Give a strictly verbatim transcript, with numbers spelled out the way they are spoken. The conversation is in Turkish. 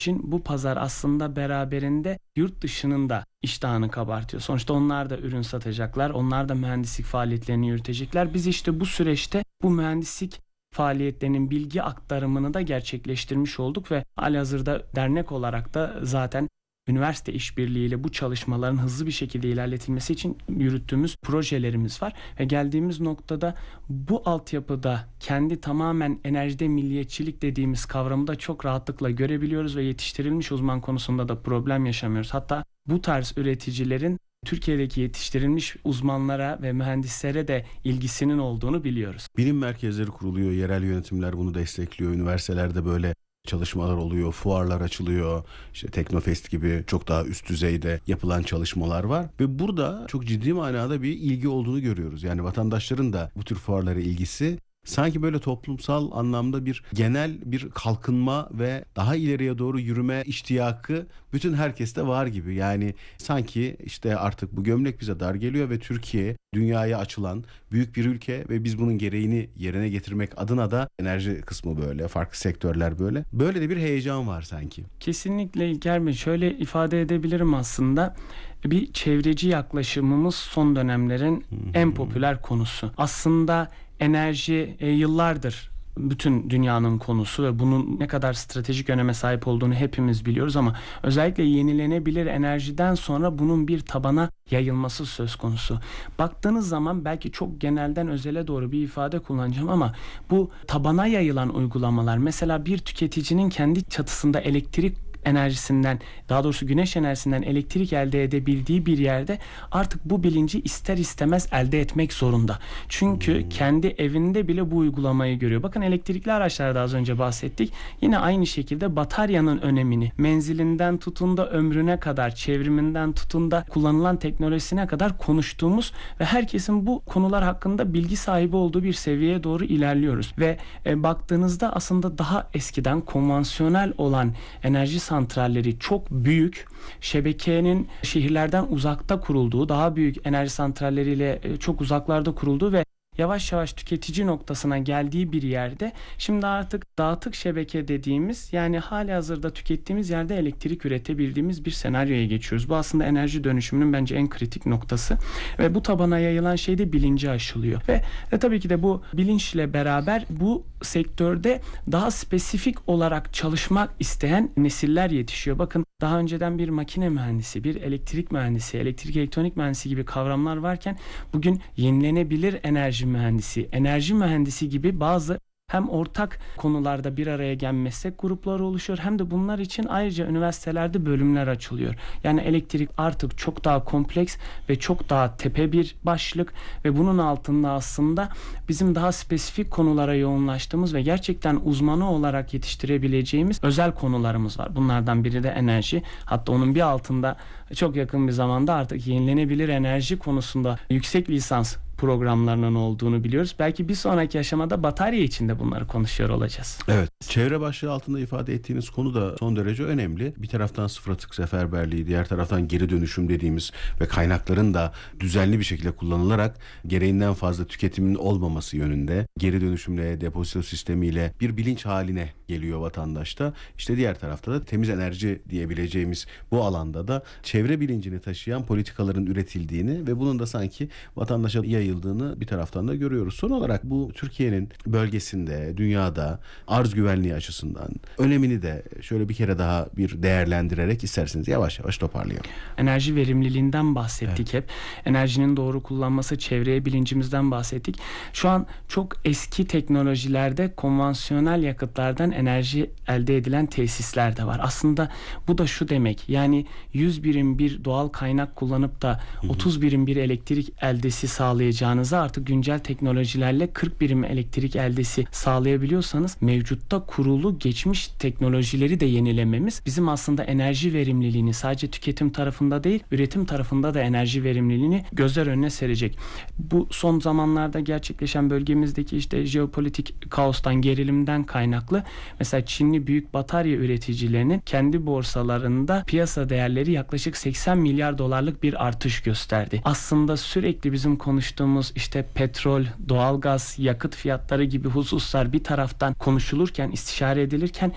için bu pazar aslında beraberinde yurt dışının da iştahını kabartıyor. Sonuçta onlar da ürün satacaklar, onlar da mühendislik faaliyetlerini yürütecekler. Biz işte bu süreçte bu mühendislik faaliyetlerinin bilgi aktarımını da gerçekleştirmiş olduk ve halihazırda dernek olarak da zaten üniversite işbirliğiyle bu çalışmaların hızlı bir şekilde ilerletilmesi için yürüttüğümüz projelerimiz var. Ve geldiğimiz noktada bu altyapıda kendi tamamen enerjide milliyetçilik dediğimiz kavramı da çok rahatlıkla görebiliyoruz ve yetiştirilmiş uzman konusunda da problem yaşamıyoruz. Hatta bu tarz üreticilerin Türkiye'deki yetiştirilmiş uzmanlara ve mühendislere de ilgisinin olduğunu biliyoruz. Bilim merkezleri kuruluyor, yerel yönetimler bunu destekliyor, üniversitelerde böyle çalışmalar oluyor, fuarlar açılıyor, işte Teknofest gibi çok daha üst düzeyde yapılan çalışmalar var ve burada çok ciddi manada bir ilgi olduğunu görüyoruz. Yani vatandaşların da bu tür fuarlara ilgisi sanki böyle toplumsal anlamda bir genel bir kalkınma ve daha ileriye doğru yürüme iştiyakı bütün herkeste var gibi. Yani sanki işte artık bu gömlek bize dar geliyor ve Türkiye dünyaya açılan büyük bir ülke ve biz bunun gereğini yerine getirmek adına da enerji kısmı böyle, farklı sektörler böyle. Böyle de bir heyecan var sanki. Kesinlikle İlker Bey, şöyle ifade edebilirim aslında. Bir çevreci yaklaşımımız son dönemlerin en popüler konusu. Aslında enerji e, yıllardır bütün dünyanın konusu ve bunun ne kadar stratejik öneme sahip olduğunu hepimiz biliyoruz ama özellikle yenilenebilir enerjiden sonra bunun bir tabana yayılması söz konusu. Baktığınız zaman belki çok genelden özele doğru bir ifade kullanacağım ama bu tabana yayılan uygulamalar, mesela bir tüketicinin kendi çatısında elektrik enerjisinden, daha doğrusu güneş enerjisinden elektrik elde edebildiği bir yerde artık bu bilinci ister istemez elde etmek zorunda. Çünkü hmm. kendi evinde bile bu uygulamayı görüyor. Bakın elektrikli araçlarda az önce bahsettik. Yine aynı şekilde bataryanın önemini, menzilinden tutun da ömrüne kadar, çevriminden tutun da kullanılan teknolojisine kadar konuştuğumuz ve herkesin bu konular hakkında bilgi sahibi olduğu bir seviyeye doğru ilerliyoruz. Ve e, baktığınızda aslında daha eskiden konvansiyonel olan enerji santralleri çok büyük, şebekenin şehirlerden uzakta kurulduğu, daha büyük enerji santralleriyle çok uzaklarda kurulduğu ve yavaş yavaş tüketici noktasına geldiği bir yerde şimdi artık dağıtık şebeke dediğimiz, yani halihazırda tükettiğimiz yerde elektrik üretebildiğimiz bir senaryoya geçiyoruz. Bu aslında enerji dönüşümünün bence en kritik noktası ve bu tabana yayılan şey de bilinci aşılıyor ve e, tabii ki de bu bilinçle beraber bu sektörde daha spesifik olarak çalışmak isteyen nesiller yetişiyor. Bakın, daha önceden bir makine mühendisi, bir elektrik mühendisi, elektrik elektronik mühendisi gibi kavramlar varken bugün yenilenebilir enerji mühendisi, enerji mühendisi gibi bazı hem ortak konularda bir araya gelen meslek grupları oluşuyor hem de bunlar için ayrıca üniversitelerde bölümler açılıyor. Yani elektrik artık çok daha kompleks ve çok daha tepe bir başlık ve bunun altında aslında bizim daha spesifik konulara yoğunlaştığımız ve gerçekten uzmanı olarak yetiştirebileceğimiz özel konularımız var. Bunlardan biri de enerji. Hatta onun bir altında çok yakın bir zamanda artık yenilenebilir enerji konusunda yüksek lisans programlarının olduğunu biliyoruz. Belki bir sonraki aşamada batarya için de bunları konuşuyor olacağız. Evet. Çevre başlığı altında ifade ettiğiniz konu da son derece önemli. Bir taraftan sıfır atık seferberliği, diğer taraftan geri dönüşüm dediğimiz ve kaynakların da düzenli bir şekilde kullanılarak gereğinden fazla tüketimin olmaması yönünde geri dönüşümle, depozito sistemiyle bir bilinç haline geliyor vatandaşta. İşte diğer tarafta da temiz enerji diyebileceğimiz bu alanda da çevre bilincini taşıyan politikaların üretildiğini ve bunun da sanki vatandaşa yayıldığını bir taraftan da görüyoruz. Son olarak bu Türkiye'nin bölgesinde, dünyada arz güvenliği açısından önemini de şöyle bir kere daha bir değerlendirerek isterseniz yavaş yavaş toparlayalım. Enerji verimliliğinden bahsettik evet. hep. Enerjinin doğru kullanması, çevreye bilincimizden bahsettik. Şu an çok eski teknolojilerde konvansiyonel yakıtlardan enerji elde edilen tesisler de var. Aslında bu da şu demek. Yani yüz birim bir doğal kaynak kullanıp da otuz birim bir elektrik eldesi sağlayacağınıza artık güncel teknolojilerle kırk birim elektrik eldesi sağlayabiliyorsanız mevcutta kurulu geçmiş teknolojileri de yenilememiz bizim aslında enerji verimliliğini sadece tüketim tarafında değil, üretim tarafında da enerji verimliliğini gözler önüne serecek. Bu son zamanlarda gerçekleşen bölgemizdeki işte jeopolitik kaostan, gerilimden kaynaklı mesela Çinli büyük batarya üreticilerinin kendi borsalarında piyasa değerleri yaklaşık seksen milyar dolarlık bir artış gösterdi. Aslında sürekli bizim konuştuğumuz işte petrol, doğalgaz, yakıt fiyatları gibi hususlar bir taraftan konuşulurken, istişare edilirken